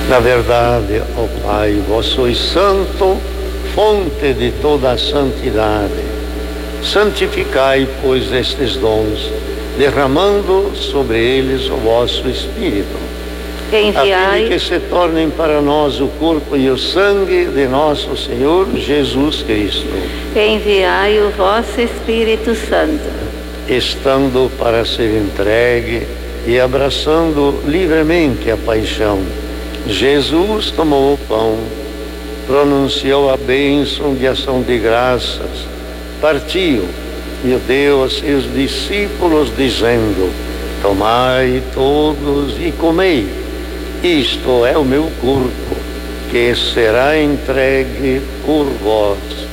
Na verdade, ó Pai, vós sois santo, fonte de toda a santidade. Santificai, pois, estes dons, derramando sobre eles o vosso Espírito, a fim de que se tornem para nós o corpo e o sangue de nosso Senhor Jesus Cristo. Enviai o vosso Espírito Santo, estando para ser entregue e abraçando livremente a paixão, Jesus tomou o pão, pronunciou a bênção de ação de graças, partiu e o deu a seus discípulos, dizendo: tomai todos e comei, isto é o meu corpo, que será entregue por vós.